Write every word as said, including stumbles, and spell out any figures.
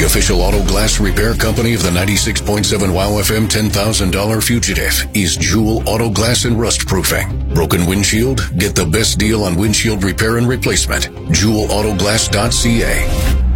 official auto glass repair company of the ninety-six point seven WOW F M ten thousand dollars Fugitive is Jewel Auto Glass and Rust Proofing. Broken windshield? Get the best deal on windshield repair and replacement. jewel auto glass dot c a.